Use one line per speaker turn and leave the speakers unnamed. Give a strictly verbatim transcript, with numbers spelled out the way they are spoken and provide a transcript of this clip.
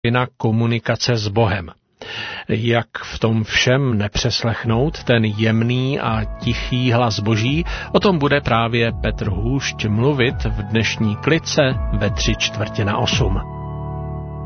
na komunikace s Bohem. Jak v tom všem nepřeslechnout ten jemný a tichý hlas Boží, o tom bude právě Petr Hůšť mluvit v dnešní Klice ve tři čtvrtě na osm.